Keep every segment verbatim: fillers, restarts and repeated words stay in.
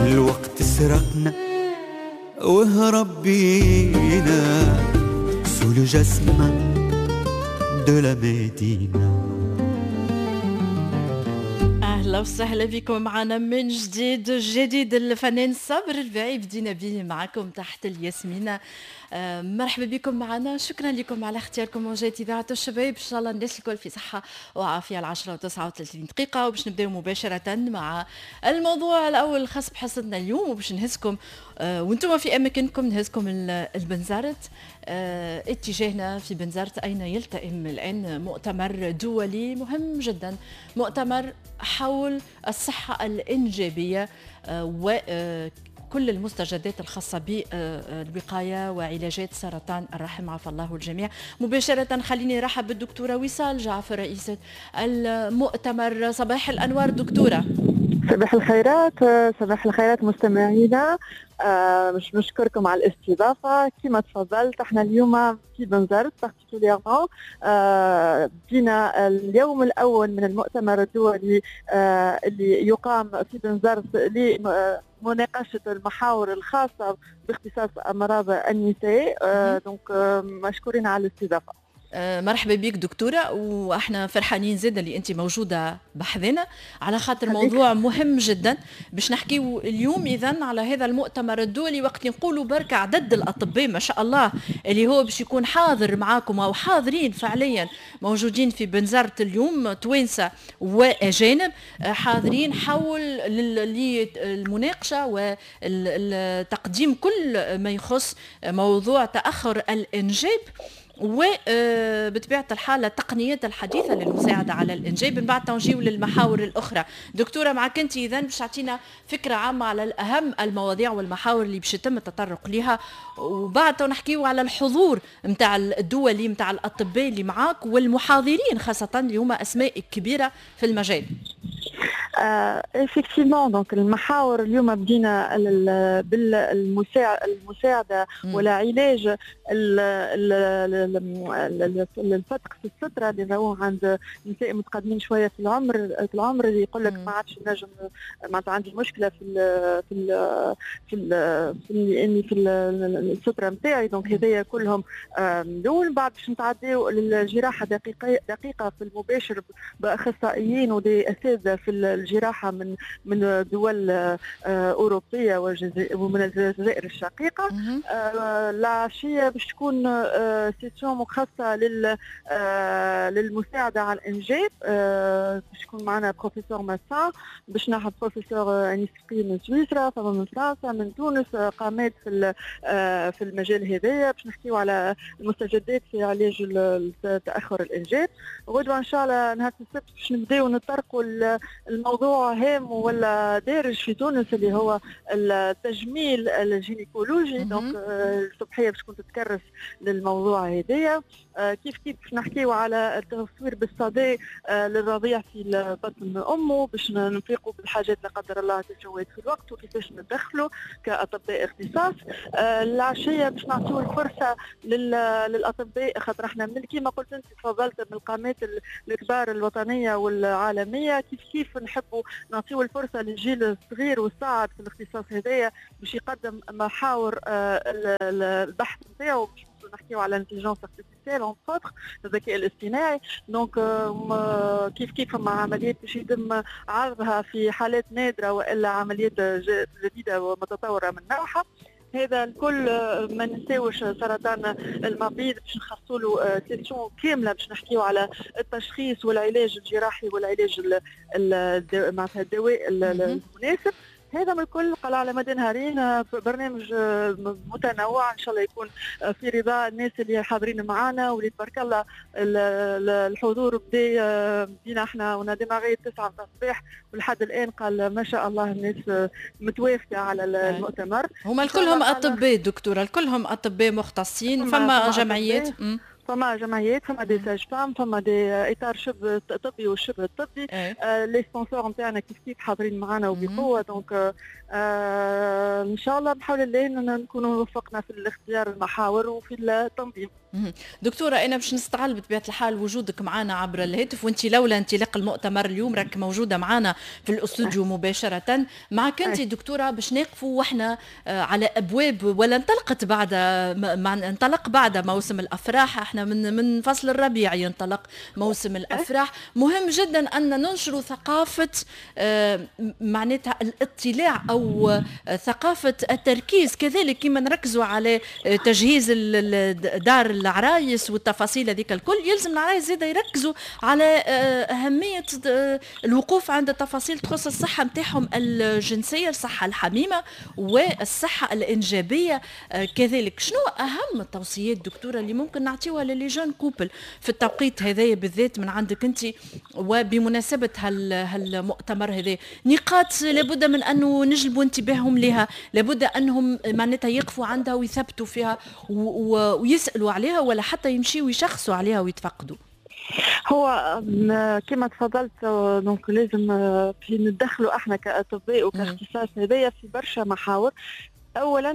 الوقت سرقنا وهرب بينا sous le jasmin de la Médina. أهلا وسهلا بكم معنا من جديد جديد الفنان صابر الباعي بدينا به معكم تحت الياسمينة. آه مرحبا بكم معنا، شكرا لكم على اختياركم موجات إذاعة الشباب. إن شاء الله الناس الكل في صحة وعافية. العشرة وتسعة وثلاثين دقيقة وباش نبدأ مباشرة مع الموضوع الأول الخاص بحصتنا اليوم، وباش نهزكم آه وانتم في أماكنكم نهزكم البنزرت. آه اتجاهنا في بنزرت أين يلتئم الآن مؤتمر دولي مهم جدا، مؤتمر حول الصحة الإنجابية وكل المستجدات الخاصة بالوقاية وعلاجات سرطان الرحم، عافى الله الجميع. مباشرة خليني رحب بالدكتورة وصال جعفر رئيسة المؤتمر. صباح الأنوار دكتورة. صباح الخيرات، صباح الخيرات مستمعينا. آه مش نشكركم على الاستضافة. كما تفضلت احنا اليوم في بنزرت بارتيكوليرمون آه بينا اليوم الأول من المؤتمر الدولي آه اللي يقام في بنزرت لمناقشة المحاور الخاصة باختصاص أمراض النساء. آه دونك آه مشكورين على الاستضافة. أه مرحبا بك دكتورة، واحنا فرحانين زيدا اللي انت موجودة بحذنا على خاطر موضوع مهم جدا باش نحكيو اليوم. اذا على هذا المؤتمر الدولي وقت نقولوا بركة عدد الأطباء ما شاء الله اللي هو باش يكون حاضر معاكم او حاضرين فعليا موجودين في بنزرت اليوم، توانسة واجانب حاضرين حول المناقشة وتقديم كل ما يخص موضوع تأخر الإنجاب وبطبيعة الحال التقنيات الحديثة للمساعدة على الإنجاب. من بعد تنجيو للمحاور الأخرى. دكتورة معك أنت إذن باش تعطينا فكرة عامة على أهم المواضيع والمحاور اللي باش يتم التطرق لها، وبعد نحكيو على الحضور متاع الدولي متاع الأطباء اللي معاك والمحاضرين خاصة اللي هما أسماء كبيرة في المجال. افكتيفمون دونك المحاور اليوم بدينا بالمساعده ولا علاج الفتق في الستره اللي راهو عند نساء متقدمين شويه في العمر في العمر اللي يقول لك ما عادش نجم معناتها عندي مشكله في ال في ال في ال في اني في الستره نتاعي. دونك هذايا كلهم دول. بعد باش نتعداو للجراحه دقيقه دقيقه في المباشر باخصائيين ودي اساتذه في الجراحه من من دول اوروبيه ومن الجزائر الشقيقه. العشيه باش تكون سيسيون مخصصه لل للمساعده على الانجاب. باش تكون معنا بروفيسور ماسان، باش ناخذ بروفيسور انيسقي من سويسرا، فما من فرنسا، من تونس، قامات في في المجال هذايا. باش نحكيو على المستجدات في علاج تاخر الانجاب. غدوه ان شاء الله نهار السبت باش نبداو نطرقوا الموضوع هام ولا دارج في تونس اللي هو التجميل الجينيكولوجي. دونك الصبحيه باش تكون تتكرس للموضوع هذايا. كيف كيف باش نحكيو على التصوير بالصدى للرضيع في بطن امه باش نفيقوا بالحاجات لا قدر الله تتجاوز في الوقت وكيفاش ندخلوا كاطباء اختصاص. العشيه باش نعطيو الفرصه للاطباء خاطر احنا من كيما قلت انت تفضلت من القامات الكبار الوطنيه والعالميه. كيف كيف نحبوا نعطيو الفرصه للجيل الصغير والصاعد في الاختصاص هذايا باش يقدم محاور البحث نتاعو. باش نحكيو على الانتليجنس ارتيفيسيال اون اوتر الذكاء الاصطناعي. دونك كيف كيف مع عمليات باش يتم عرضها في حالات نادره والا عمليات جديده ومتطوره من نوعها. هذا الكل ما نساوش سرطان المبيض باش نخصصوا له سيسيون كامله باش نحكيو على التشخيص والعلاج الجراحي والعلاج معناتها الدواء المناسب. هذا من الكل قال على مدى نهارين برنامج متنوع ان شاء الله يكون في رضا الناس اللي حاضرين معنا. واللي تبارك الله الحضور بدا بدينا احنا ونادماغي تسعة الصباح ولحد الان قال ما شاء الله الناس متوافقه على المؤتمر. هما الكلهم اطباء دكتوره، الكلهم اطباء مختصين. فما جمعيات فما جمعيات، فما دي ساج فام، فما دي اطار شبه طبي والشبه الطبي. آه لي سبونسور نتاعنا كيف كيف حاضرين معنا وبقوه. دونك آه ان شاء الله بحول الله نكونوا وفقنا في الاختيار المحاور وفي التنظيم. دكتورة أنا باش نستغل بطبيعة الحال وجودك معنا عبر الهاتف، وانت لولا انطلاق المؤتمر اليوم راك موجودة معنا في الاستوديو مباشرة معك انت دكتورة، باش نقفوا واحنا على أبواب ولا انطلقت بعد انطلق بعد موسم الأفراح، احنا من من فصل الربيع ينطلق موسم الأفراح. مهم جدا أن ننشر ثقافة معناتها الاطلاع أو ثقافة التركيز، كذلك كما نركزوا على تجهيز دار العرايس والتفاصيل هذيك الكل، يلزم العرايس زيادة يركزوا على أهمية الوقوف عند التفاصيل تخص الصحة متاعهم الجنسية، الصحة الحميمة والصحة الإنجابية كذلك. شنو أهم التوصيات دكتورة اللي ممكن نعطيوها للي جون كوبل في التوقيت هذايا بالذات من عندك أنت وبمناسبة هالمؤتمر هذا؟ نقاط لابد من أنه نجلبوا انتباههم لها، لابد أنهم معناتها يقفوا عندها ويثبتوا فيها ويسألوا عليها، ولا حتى يمشي ويشخصوا عليها ويتفقدوا؟ هو كما تفضلت دونك لازم في ندخلوا احنا كاطباء وكاختصاص هذايا في برشا محاور. اولا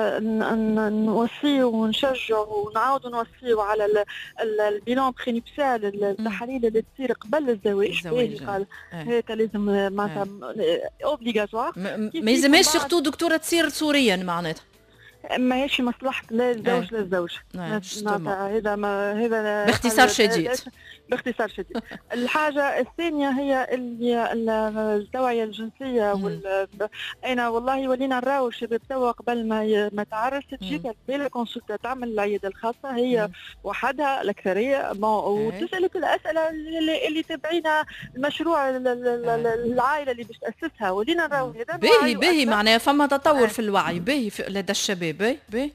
نوصي ونشجع ونعاود نوصي على البيلان برينيبسال، التحاليل اللي تصير قبل الزواج، قال هيك لازم معناتها اوبليغاتوار. ما يلزمهاش سورتو دكتوره تصير سوريا معناتها، ما هيش مصلحة لا الزوج لا الزوج. هذا ما هذا باختصار شديد. باختصار شديد. الحاجة الثانية هي التوعية الجنسية وال أنا والله ولينا نراو الشباب توا قبل ما ما تعرس تجيك بلا كونسلتا تعمل العيادة الخاصة هي وحدها الأكثرية وتسألك الأسئلة اللي, اللي تبعينا المشروع العائلة اللي باش تأسسها. ولينا نراو هذا باهي باهي معناها فما تطور في الوعي باهي لدى الشباب باهي باهي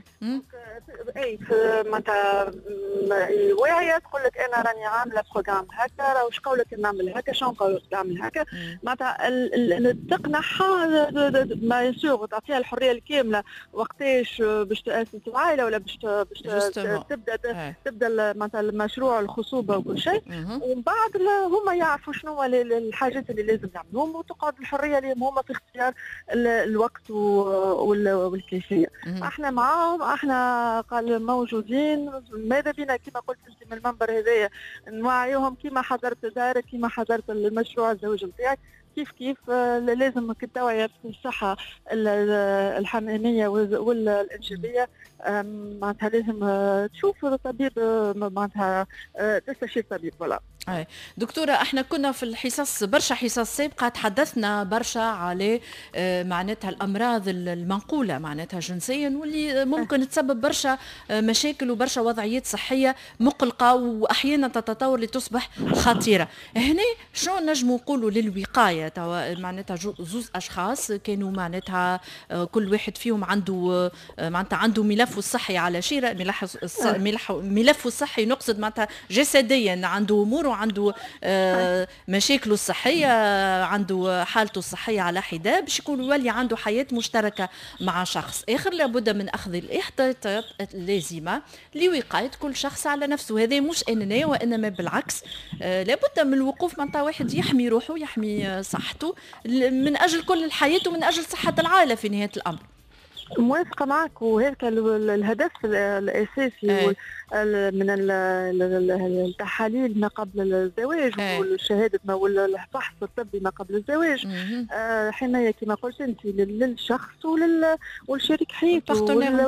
اي معناتها الوعي تقول لك انا راني عامله بروجرام هكا، راه واش قولك نعمل هكا، شنو نقولك نعمل هكا، معناتها تقنعها ما يسوغ تعطيها الحريه الكامله وقتاش باش تاسس العائله ولا باش باش تبدا تبدا معناتها المشروع الخصوبه وكل شيء، ومن بعد هما يعرفوا شنو الحاجات اللي لازم يعملوهم وتقعد الحريه لهم هما في اختيار الوقت والكيفيه. احنا معاهم، احنا قال موجودين، ماذا بينا كما قلت انت من المنبر هذايا نوعيهم كما حضرت دارك كما حضرت المشروع الزواج نتاعك، كيف كيف لازم التوعية في الصحة الحميمية والإنجابية معناتها لازم تشوف طبيب معناتها تستشير طبيب. ولا أي دكتورة احنا كنا في الحصص برشا حصص سابقة تحدثنا برشا على معناتها الأمراض المنقولة معناتها جنسيا واللي ممكن تسبب برشا مشاكل وبرشا وضعيات صحية مقلقة وأحيانا تتطور لتصبح خطيرة. هنا شو نجموا نقولوا للوقاية؟ معناتها زوز أشخاص كانوا معناتها كل واحد فيهم عنده معناتها عنده ملفه الصحي على شيرة، ملفه الصحي نقصد معناتها جسديا عنده أمور عنده آه مشاكله الصحية، عنده حالته الصحية على حدة باش يكون يولي عنده حياة مشتركة مع شخص آخر. لابد من أخذ الاحتياطات اللازمة لوقاية كل شخص على نفسه. هذا مش أنانية وإنما بالعكس آه لابد من الوقوف معناتها واحد يحمي روحه يحمي صحته من أجل كل الحياة ومن أجل صحة العائلة في نهاية الأمر. موافقة معك، وهيك الهدف الأساسي من التحاليل ما قبل الزواج والشهادة والفحص الطبي ما قبل الزواج حماية كما قلت أنت للشخص والشريك حياته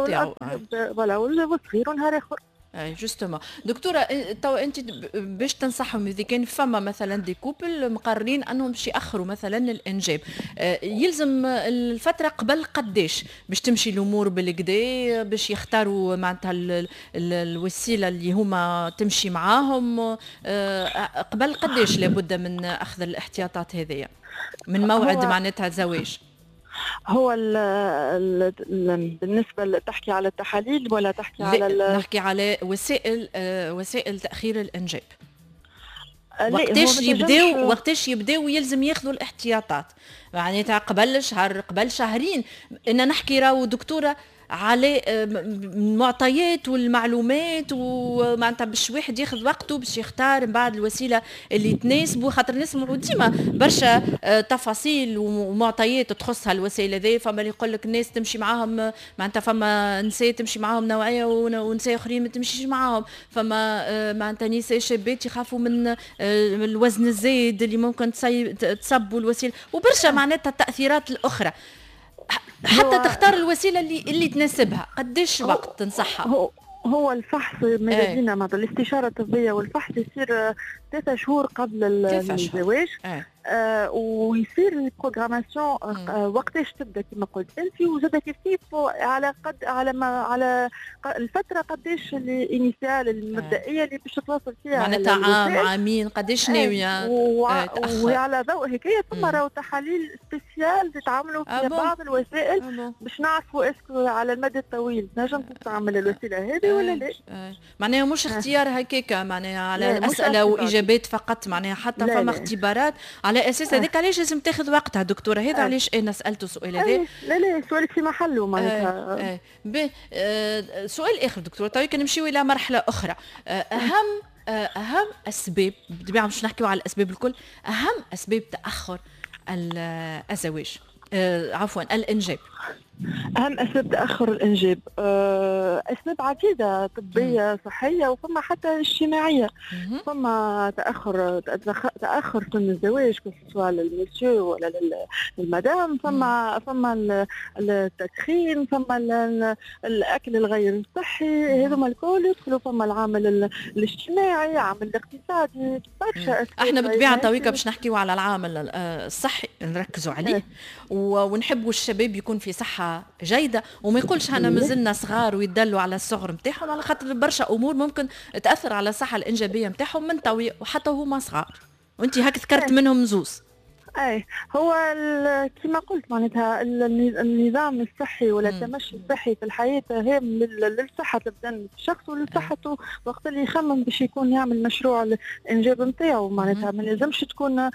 والصغير ونهار آخر. اي جوستومون دكتوره تو انت باش تنصحهم اذا كان فما مثلا دي كوبل مقررين انهم باش ياخروا مثلا الانجاب، يلزم الفتره قبل قداش باش تمشي الامور بالكدا باش يختاروا معناتها الوسيله اللي هما تمشي معاهم قبل قداش لابد من اخذ الاحتياطات هذيا من موعد معناتها الزواج؟ هو ال ال بالنسبة تحكي على التحاليل ولا تحكي على نحكي على وسائل وسائل تأخير الإنجاب؟ وقتاش يبداو وقتاش يبداو يلزم ياخذوا الاحتياطات معناتها قبل شهر قبل شهرين. إن نحكي راهو دكتورة على المعطيات والمعلومات، ومعناتها باش واحد ياخذ وقته باش يختار من بعد الوسيله اللي تناسبه، خاطر نسمعوا ديما برشا تفاصيل ومعطيات تخص هالوسائل هذه. فما اللي يقول لك الناس تمشي معاهم، معناتها فما نساء تمشي معاهم نوعيه ونساء اخرين ما تمشيش معاهم، فما معناتها نساء شابات يخافوا من الوزن الزايد اللي ممكن تصبوا الوسيله، وبرشا معناتها التاثيرات الاخرى حتى تختار الوسيله اللي اللي تناسبها. قديش وقت تنصحها؟ هو هو الفحص ميدانينا مع الاستشاره الطبيه، والفحص يصير ثلاثة شهور قبل الزواج. آه ويصير البروغراماسيون آه وقتاش تبدا كما قلت انت، وزاد كيف كيف على قد على ما على الفتره قداش الانيسيال المبدئيه اللي باش تتواصل فيها معناتها عام عامين قداش ناويه. وعلى ضوء هكايا ثم راهو تحاليل سبيسيال تتعاملوا فيها بعض الوسائل باش نعرفوا اسكو على المدى الطويل نجم تستعمل الوسيله هذه ولا لا. معناها مش اختيار هكاكا معناها على اسئله واجابات فقط، معناها حتى فما اختبارات على اساس هذاك. علاش لازم تاخذ وقتها دكتوره؟ هذا علاش انا سالته السؤال هذا. لا لا سؤالك في محله معناتها. آه آه آه سؤال اخر دكتوره، طيب نمشيو الى مرحله اخرى. آه اهم آه اهم اسباب، بالطبيعه مش نحكيو على الاسباب الكل، اهم اسباب تاخر الزواج، آه عفوا الانجاب. أهم أسباب تأخر الإنجاب أه أسباب عديدة طبية مم. صحية، وفما حتى اجتماعية. مم. فما تأخر تأخر سن الزواج سواء للمسيو ولا للمدام. فما فما التدخين، فما الأكل الغير صحي، هذوما الكل يدخلوا. فما العامل الاجتماعي، عامل الاقتصادي، برشا. احنا بالطبيعة تويكا باش نحكيو على العامل الصحي نركزوا عليه، ونحبوا الشباب يكون في صحة جيدة، وما يقولش هنا مازلنا صغار ويدلوا على الصغر نتاعهم، على خاطر برشا امور ممكن تاثر على الصحه الانجابيه نتاعهم من توي وحتى هما صغار، وانت هاك ذكرت منهم زوز. اي هو كما قلت معناتها النظام الصحي ولا التمشي الصحي في الحياه هام للصحه البدن الشخص ولصحته وقت اللي يخمم باش يكون يعمل مشروع الانجاب نتاعو. معناتها ما لازمش تكون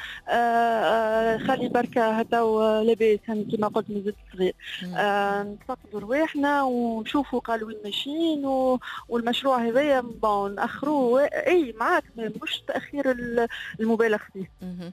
خلي بركه هكا لاباس كما قلت مازلت صغير. نتفقدوا رواحنا ونشوفوا قالوا وين ماشيين، والمشروع هذايا بون ناخروه. اي معاك مش تاخير المبالغ فيه.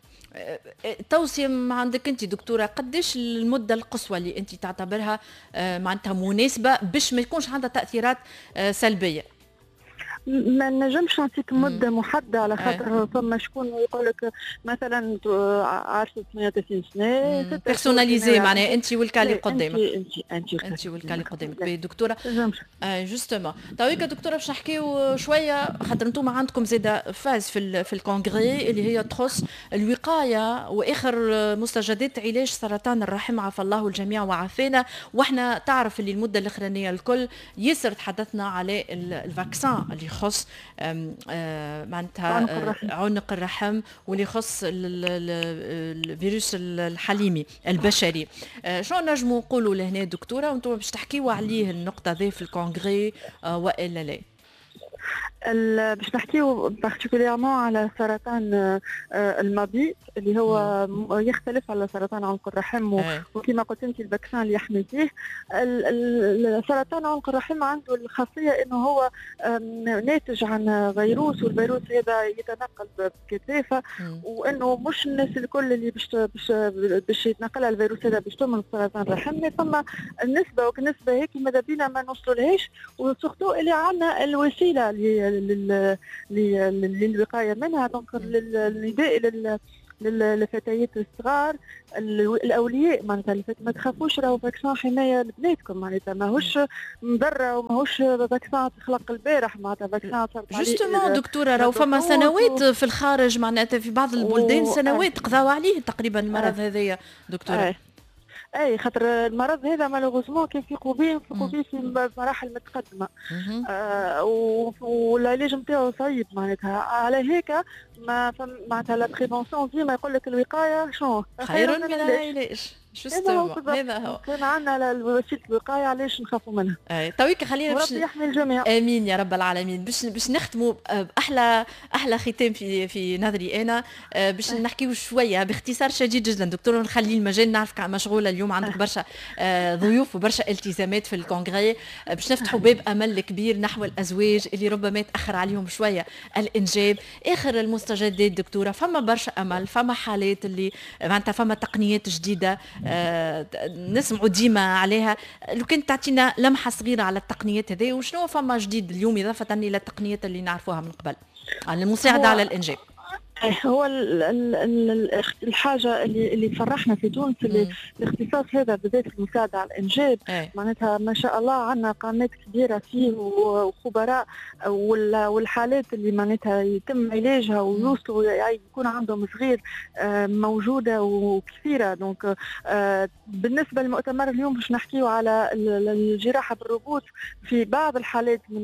توصية عندك انت دكتوره، قديش المده القصوى اللي انت تعتبرها معناتها مناسبه باش ما يكونش عندها تاثيرات سلبيه؟ ما نجمش نعطيك مده محدده على خاطر فما شكون يقول لك مثلا عارفه ثمانية وثلاثين سنه بيرسوناليزي، معناها انت والكالي قدامك. انت انت انت والكالي قدامك. دكتوره آه جوستومون تويكا دكتوره باش نحكيو شويه، خاطر انتم عندكم زاده فاز في في الكونغري اللي هي تخص الوقايه واخر مستجدات علاج سرطان الرحم، عافى الله الجميع وعافانا. واحنا تعرف اللي المده الاخرانيه الكل ياسر تحدثنا على الفاكسان اللي يخص معناتها عنق الرحم واللي يخص الفيروس الحليمي البشري. شنو نجموا نقولوا لهنا دكتوره وانتم باش تحكيوا عليه النقطه ذي في الكونغري والا لا؟ باش نحكيو بارتيكوليرمون على سرطان المبيض اللي هو يختلف على سرطان عنق الرحم، وكما قلت انت الفاكسان اللي يحمي فيه. سرطان عنق الرحم عنده الخاصيه انه هو ناتج عن فيروس، والفيروس هذا يتنقل بكثافه، وانه مش الناس الكل اللي باش باش يتنقلها الفيروس هذا باش تعمل سرطان الرحم. ثم النسبه وكنسبه هيك ماذا بينا ما نوصلهاش، وسورتو اللي عندنا الوسيله للوقايه منها. دونك النداء للفتيات الصغار الاولياء معناتها ما تخافوش، راهو فاكسان حمايه لبناتكم، معناتها ماهوش مضره وماهوش فاكسان تخلق البارح، معناتها فاكسان جوستومون دكتوره راهو فما سنوات و... في الخارج معناتها في بعض البلدان و... سنوات قضاو عليه تقريبا المرض هذايا دكتوره. أي. اي خاطر المرض هذا مالوغوزمون كيفيقوا به يفيقوا به في مراحل متقدمه، آه والعلاج نتاعو صعيب معناتها. على هيك ما معناتها لا بريفونسيون ديما يقول لك الوقايه شنو خير من العلاج. جوستومون هذا هو. كان عندنا وسيله الوقايه علاش نخافوا منها. اي تويك خلينا باش ربي يحمي الجميع. امين يا رب العالمين. باش باش نختموا باحلى احلى ختام في في نظري انا، باش نحكيو شويه باختصار شديد جدا دكتور، نخلي المجال، نعرفك مشغوله اليوم عندك برشا ضيوف وبرشا التزامات في الكونغري، باش نفتحوا باب امل كبير نحو الازواج اللي ربما تاخر عليهم شويه الانجاب. اخر المستجدات دكتوره، فما برشا امل، فما حالات اللي معناتها فما تقنيات جديده آه، نسمعوا ديما عليها. لو كنت تعطينا لمحه صغيره على التقنيات هذه، وشنو فما جديد اليوم اضافه الى التقنيات اللي نعرفوها من قبل على المساعده على الانجاب؟ هو الحاجه اللي اللي تفرحنا في تونس اللي الاختصاص هذا بالذات المساعده على الانجاب، معناتها ما شاء الله عندنا قامات كبيره فيه وخبراء، والحالات اللي معناتها يتم علاجها ويوصلوا يكون عندهم صغير موجوده وكثيره. دونك بالنسبه للمؤتمر اليوم باش نحكيو على الجراحه بالروبوت في بعض الحالات من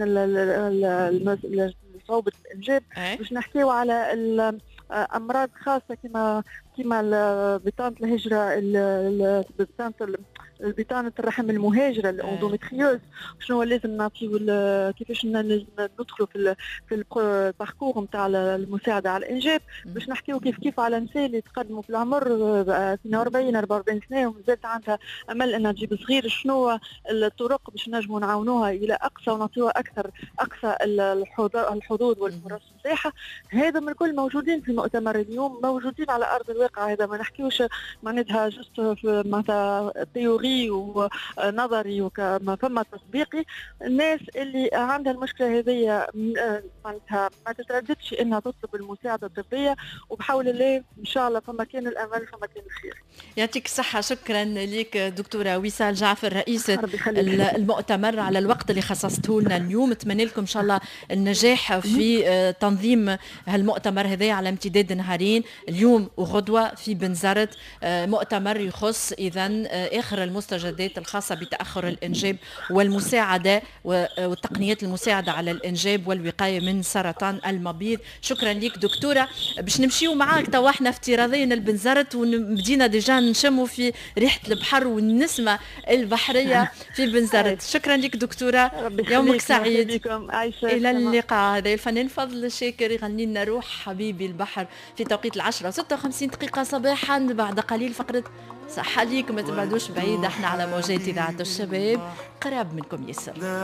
صعوبة الإنجاب، باش نحكيو على الأمراض خاصة كما كما بطانة الهجرة، بطانة البطانة الرحم المهاجرة الاندوميتريوز، شنو لازم نعطيو كيفاش ندخلوا في في الباركور نتاع المساعدة على الإنجاب. باش نحكيو كيف كيف على النساء اللي تقدموا في العمر اثنين وأربعين أربعة وأربعين سنة ومازالت عندها أمل أنها تجيب صغير، شنو الطرق باش نجموا نعاونوها إلى أقصى ونعطيوها أكثر أقصى الحظوظ والفرص متاحة. هذا من الكل موجودين في المؤتمر اليوم، موجودين على أرض الواقع. هذا ما نحكيوش معناتها جست معناتها تيوري ونظري وكما فما تطبيقي. الناس اللي عندها المشكله هذه معناتها ما تترددش انها تطلب المساعده الطبيه، وبحول الله ان شاء الله فما كان الامل فما كان الخير. يعطيك الصحه. شكرا لك دكتوره وصال جعفر رئيسه المؤتمر على الوقت اللي خصصته لنا اليوم. نتمنى لكم ان شاء الله النجاح في تنظيم هالمؤتمر هذا على امتداد نهارين اليوم وغدوه في بنزرت، مؤتمر يخص اذا اخر المستجدات الخاصه بتاخر الانجاب والمساعده والتقنيات المساعده على الانجاب والوقايه من سرطان المبيض. شكرا لك دكتوره. باش نمشيو معاك تو احنا افتراضيا البنزرت، وبدينا ديجا نشموا في ريحه البحر والنسمه البحريه في بنزرت. شكرا لك دكتوره، يومك سعيد. الى اللقاء. هذا الفنان فضل شاكر يغني لنا روح حبيبي البحر في توقيت العشرة وستة وخمسين دقيقه صباحا. بعد قليل فقره صح عليكم، ما تبعدوش بعيد، احنا على موجات اذاعه الشباب قراب منكم ياسر.